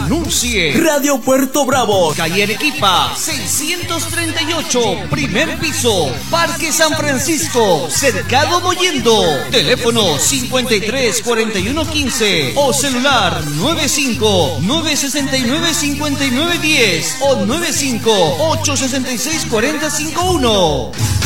Anuncie Radio Puerto Bravo, calle Arequipa, 638, primer piso, Parque San Francisco, Cercado Mollendo. Teléfono 53 41 15 o celular 95 969 59 10 o 95 866 40 51.